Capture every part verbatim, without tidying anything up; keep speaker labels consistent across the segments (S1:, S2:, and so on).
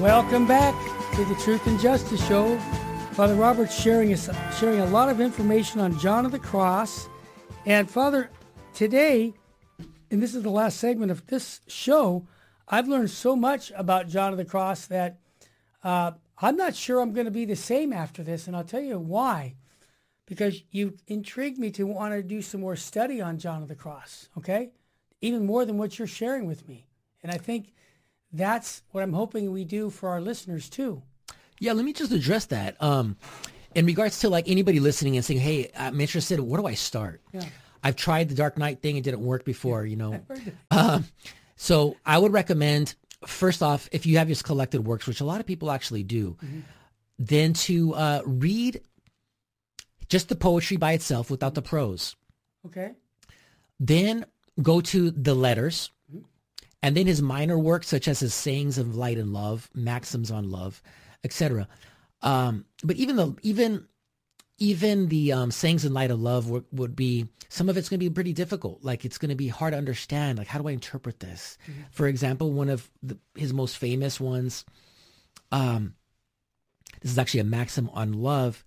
S1: Welcome back to the Truth and Justice Show. Father Robert's sharing us, sharing a lot of information on John of the Cross. And Father, today, and this is the last segment of this show, I've learned so much about John of the Cross that uh, I'm not sure I'm going to be the same after this, and I'll tell you why. Because you intrigued me to want to do some more study on John of the Cross, okay? Even more than what you're sharing with me. And I think that's what I'm hoping we do for our listeners too.
S2: Yeah, let me just address that. Um, in regards to like anybody listening and saying, hey, I'm interested, where do I start? Yeah. I've tried the Dark Knight thing. It didn't work before, you know. Um, so I would recommend, first off, if you have your collected works, which a lot of people actually do, mm-hmm. then to uh, read just the poetry by itself without the prose.
S1: Okay.
S2: Then go to the letters. And then his minor works, such as his sayings of light and love, maxims on love, et cetera. Um, but even the even even the um, sayings in light of love would, would be, some of it's going to be pretty difficult. Like it's going to be hard to understand. Like, how do I interpret this? Mm-hmm. For example, one of the, his most famous ones, um, this is actually a maxim on love.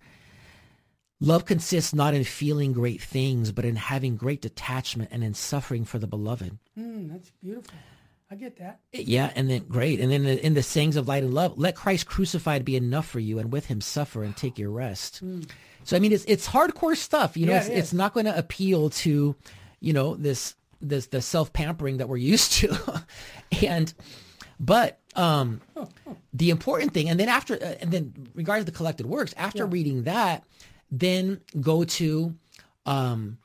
S2: Love consists not in feeling great things, but in having great detachment and in suffering for the beloved.
S1: Mm, that's beautiful. I get that.
S2: Yeah, and then great. And then in the sayings of light and love, let Christ crucified be enough for you, and with him suffer and take your rest. Mm. So, I mean, it's it's hardcore stuff. You know,
S1: yeah,
S2: it's,
S1: it
S2: it's not going to appeal to, you know, this this the self-pampering that we're used to. and, but um, oh, oh. the important thing, and then after, uh, and then regarding the collected works, after yeah. reading that, then go to um,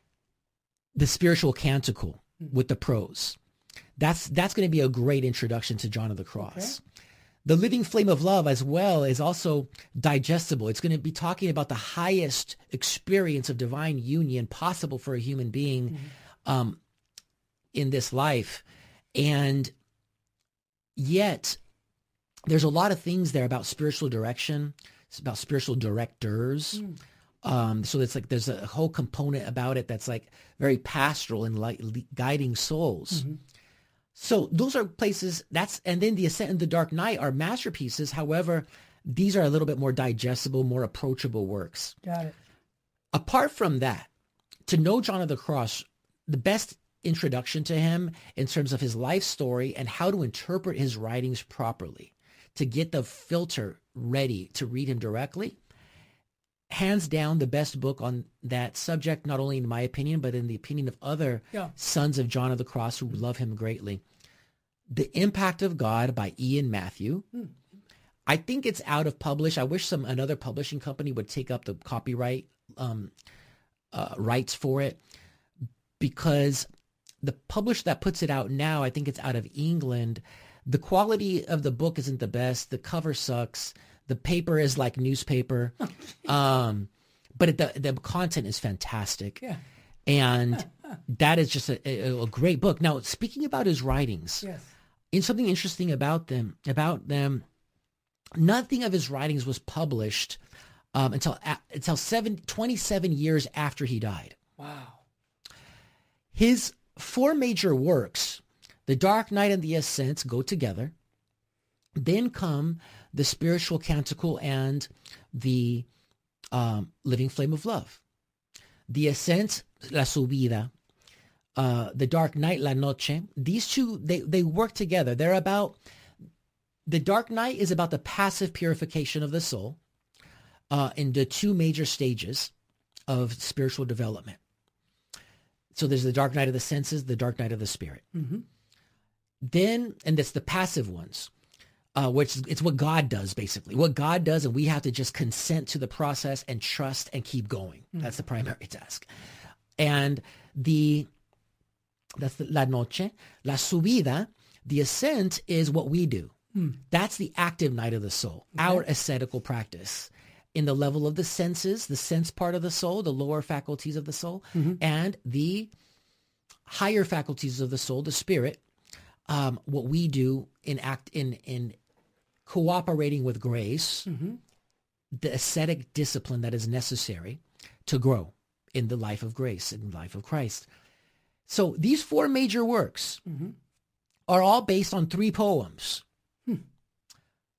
S2: the spiritual canticle mm. with the prose. That's that's going to be a great introduction to John of the Cross. Okay. The Living Flame of Love as well is also digestible. It's going to be talking about the highest experience of divine union possible for a human being mm-hmm. um, in this life. And yet there's a lot of things there about spiritual direction. It's about spiritual directors. Mm. Um, so it's like there's a whole component about it that's like very pastoral and like guiding souls. Mm-hmm. So those are places that's, and then the Ascent and the Dark Knight are masterpieces. However, these are a little bit more digestible, more approachable works.
S1: Got it.
S2: Apart from that, to know John of the Cross, the best introduction to him in terms of his life story and how to interpret his writings properly, to get the filter ready to read him directly, hands down the best book on that subject, not only in my opinion, but in the opinion of other yeah. sons of John of the Cross who love him greatly. The Impact of God by Ian Matthew. Hmm. I think it's out of publish. I wish some another publishing company would take up the copyright um, uh, rights for it, because the publisher that puts it out now, I think it's out of England. The quality of the book isn't the best. The cover sucks. The paper is like newspaper. um, but it, the, the content is fantastic.
S1: Yeah.
S2: And that is just a, a, a great book. Now, speaking about his writings,
S1: yes.
S2: and something interesting about them, about them, nothing of his writings was published um, until until seven, twenty-seven years after he died.
S1: Wow.
S2: His four major works, The Dark Knight and the Ascent, go together. Then come the Spiritual Canticle and the um, Living Flame of Love. The Ascent, La Subida, uh, The Dark Knight, La Noche. These two, they, they work together. They're about, The Dark Knight is about the passive purification of the soul uh, in the two major stages of spiritual development. So there's the Dark Night of the Senses, the Dark Night of the Spirit. Mm-hmm. Then, and that's the passive ones. Uh, which it's what God does, basically. What God does, and we have to just consent to the process and trust and keep going. Mm. That's the primary task. And the, that's the La Noche. La Subida, the ascent, is what we do. Mm. That's the active night of the soul, okay. Our ascetical practice. In the level of the senses, the sense part of the soul, the lower faculties of the soul, mm-hmm. and the higher faculties of the soul, the spirit, um, what we do in act in in cooperating with grace, mm-hmm. the ascetic discipline that is necessary to grow in the life of grace, in the life of Christ. So these four major works mm-hmm. are all based on three poems. Hmm.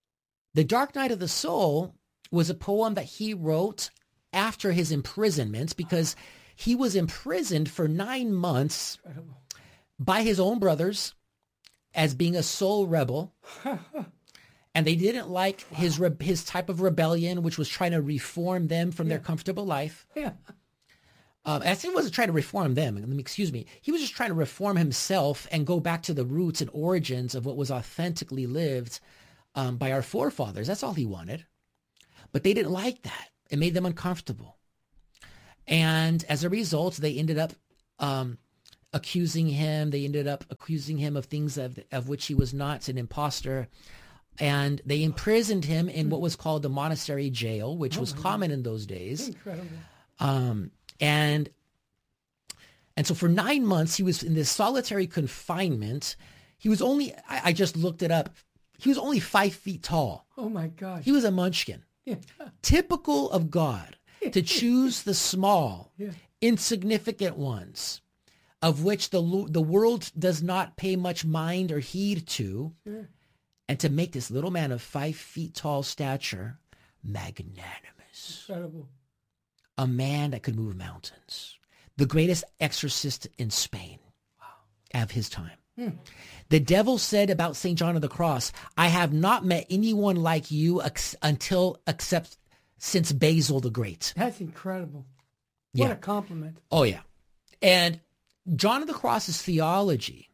S2: The Dark Night of the Soul was a poem that he wrote after his imprisonment because he was imprisoned for nine months
S1: Incredible.
S2: by his own brothers as being a soul rebel. And they didn't like wow. his re- his type of rebellion, which was trying to reform them from yeah. their comfortable life.
S1: Yeah.
S2: Um, I think he wasn't trying to reform them. Let me, excuse me. He was just trying to reform himself and go back to the roots and origins of what was authentically lived um, by our forefathers. That's all he wanted. But they didn't like that. It made them uncomfortable. And as a result, they ended up um, accusing him. They ended up accusing him of things of, of which he was not, an imposter. And they imprisoned him in what was called the monastery jail, which oh was common God. in those days.
S1: Incredible.
S2: Um, and and so for nine months, he was in this solitary confinement. He was only, I, I just looked it up, he was only five feet tall.
S1: Oh my gosh.
S2: He was a munchkin. Yeah. Typical of God to choose the small, yeah. insignificant ones, of which the the world does not pay much mind or heed to. Sure. And to make this little man of five feet tall stature magnanimous.
S1: Incredible.
S2: A man that could move mountains. The greatest exorcist in Spain wow. of his time. Hmm. The devil said about Saint John of the Cross, I have not met anyone like you ex- until except since Basil the Great.
S1: That's incredible. What
S2: yeah.
S1: a compliment.
S2: Oh, yeah. And John of the Cross's theology.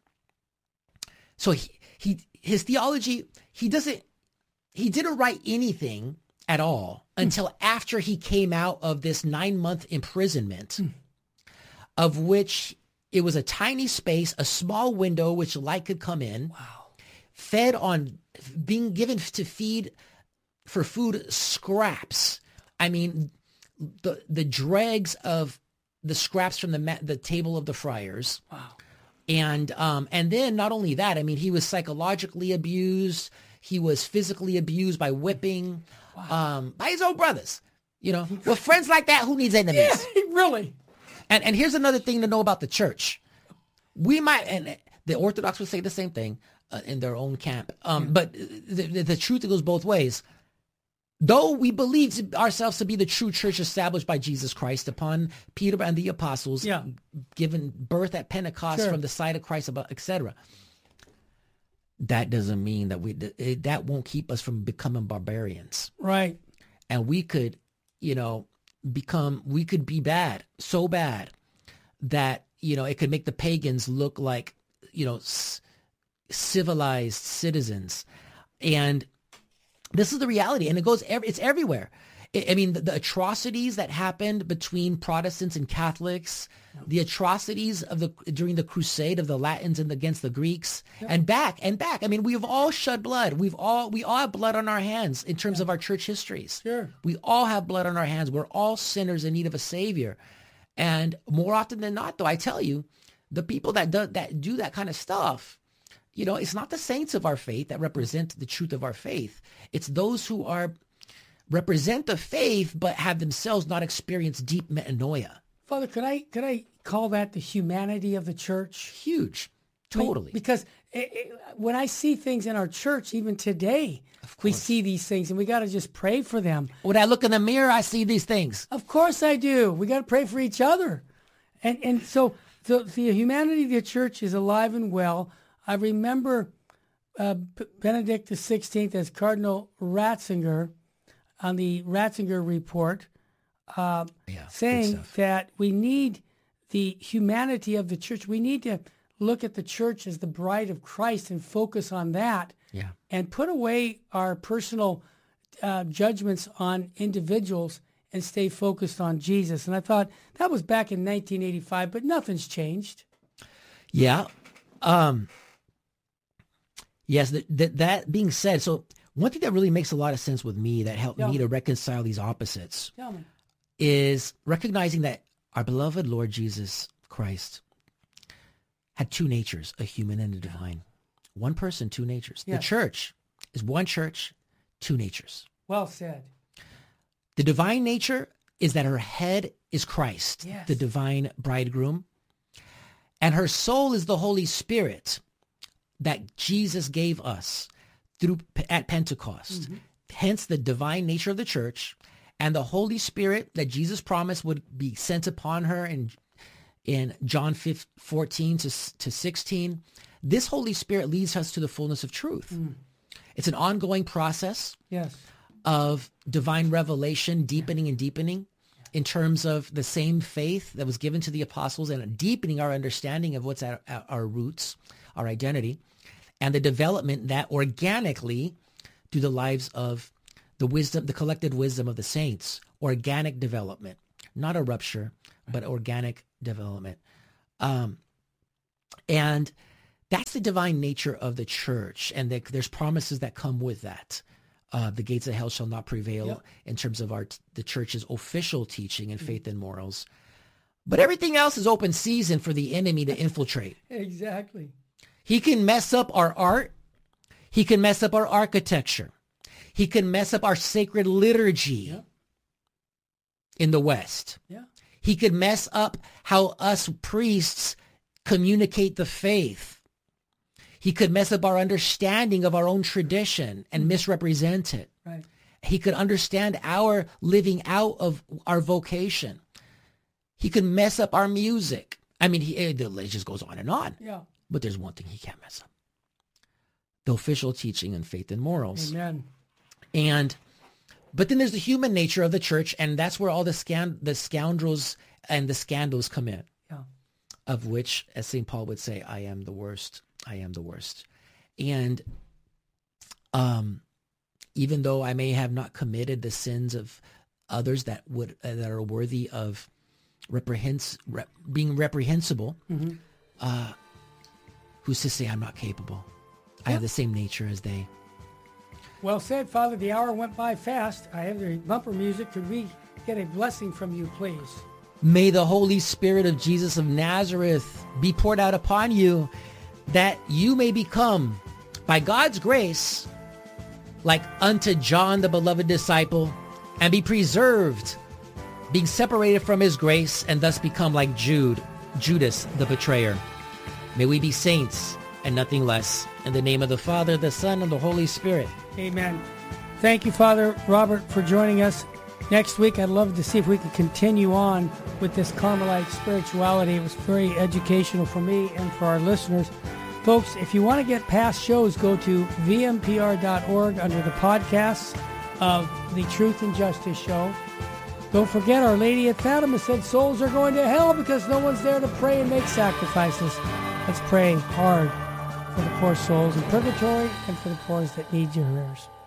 S2: So he, he his theology, he doesn't, he didn't write anything at all until after he came out of this nine-month imprisonment, mm. of which it was a tiny space, a small window which light could come in,
S1: wow. fed
S2: on, being given to feed for food scraps. I mean, the the dregs of the scraps from the ma- the table of the friars.
S1: Wow.
S2: And um, and then not only that, I mean, he was psychologically abused. He was physically abused by whipping, wow. um, by his own brothers. You know, with friends like that, who needs enemies?
S1: Yeah, really.
S2: And and here's another thing to know about the church. We might, and the Orthodox would say the same thing uh, in their own camp. Um, yeah. But the, the, the truth goes both ways. Though we believe ourselves to be the true church established by Jesus Christ upon Peter and the apostles,
S1: yeah.
S2: given birth at Pentecost sure. from the side of Christ, et cetera, that doesn't mean that we that won't keep us from becoming barbarians.
S1: Right.
S2: And we could, you know, become, we could be bad, so bad that, you know, it could make the pagans look like, you know, c- civilized citizens. And this is the reality, and it goes. Every, it's everywhere. I, I mean, the, the atrocities that happened between Protestants and Catholics, yeah. the atrocities of the during the Crusade of the Latins and against the Greeks, yeah. and back and back. I mean, we've all shed blood. We've all we all have blood on our hands in terms yeah. of our church histories.
S1: Sure,
S2: we all have blood on our hands. We're all sinners in need of a savior, and more often than not, though, I tell you, the people that do that do that kind of stuff. You know, it's not the saints of our faith that represent the truth of our faith. It's those who are represent the faith but have themselves not experienced deep metanoia.
S1: Father, could I could I call that the humanity of the church?
S2: Huge, totally.
S1: Because it, it, when I see things in our church, even today, we see these things, and we got to just pray for them.
S2: When I look in the mirror, I see these things.
S1: Of course I do. We got to pray for each other, and and so the, the humanity of the church is alive and well. I remember uh, Benedict the sixteenth as Cardinal Ratzinger on the Ratzinger Report uh,
S2: yeah,
S1: saying that we need the humanity of the church. We need to look at the church as the bride of Christ and focus on that
S2: yeah.
S1: and put away our personal uh, judgments on individuals and stay focused on Jesus. And I thought that was back in nineteen eighty-five, but nothing's changed.
S2: Yeah. Um Yes, that, that that being said, so one thing that really makes a lot of sense with me that helped
S1: yeah.
S2: me to reconcile these opposites
S1: yeah.
S2: is recognizing that our beloved Lord Jesus Christ had two natures, a human and a divine. One person, two natures.
S1: Yes.
S2: The church is one church, two natures.
S1: Well said.
S2: The divine nature is that her head is Christ,
S1: yes.
S2: the divine bridegroom, and her soul is the Holy Spirit that Jesus gave us through at Pentecost. Mm-hmm. hence the divine nature of the church, and the Holy Spirit that Jesus promised would be sent upon her in, in John fourteen to sixteen. This Holy Spirit leads us to the fullness of truth. Mm. It's an ongoing process
S1: yes.
S2: of divine revelation, deepening and deepening in terms of the same faith that was given to the apostles and deepening our understanding of what's at our roots, our identity, and the development that organically through the lives of the wisdom, the collective wisdom of the saints, organic development, not a rupture, but organic development. Um, and that's the divine nature of the church. And the, there's promises that come with that. Uh, the gates of hell shall not prevail yep. in terms of our the church's official teaching and faith and morals. But everything else is open season for the enemy to infiltrate.
S1: Exactly.
S2: He can mess up our art. He can mess up our architecture. He can mess up our sacred liturgy yep. in the West.
S1: Yeah.
S2: He could mess up how us priests communicate the faith. He could mess up our understanding of our own tradition and misrepresent it.
S1: Right.
S2: He could understand our living out of our vocation. He could mess up our music. I mean, he, it just goes on and on.
S1: Yeah.
S2: But there's one thing he can't mess up. The official teaching and faith and morals.
S1: Amen.
S2: And, but then there's the human nature of the church, and that's where all the scan, the scoundrels and the scandals come in.
S1: Yeah.
S2: Of which, as Saint Paul would say, I am the worst. I am the worst. And um, even though I may have not committed the sins of others that would uh, that are worthy of reprehens- rep- being reprehensible, mm-hmm. uh, who's to say I'm not capable? Yeah. I have the same nature as they.
S1: Well said, Father. The hour went by fast. I have the bumper music. Could we get a blessing from you, please?
S2: May the Holy Spirit of Jesus of Nazareth be poured out upon you, that you may become, by God's grace, like unto John, the beloved disciple, and be preserved, being separated from his grace, and thus become like Jude, Judas, the betrayer. May we be saints and nothing less. In the name of the Father, the Son, and the Holy Spirit.
S1: Amen. Thank you, Father Robert, for joining us. Next week, I'd love to see if we could continue on with this Carmelite spirituality. It was very educational for me and for our listeners. Folks, if you want to get past shows, go to v m p r dot org under the podcasts of the Truth and Justice Show. Don't forget, Our Lady at Fatima said souls are going to hell because no one's there to pray and make sacrifices. Let's pray hard for the poor souls in purgatory and for the poor that need your prayers.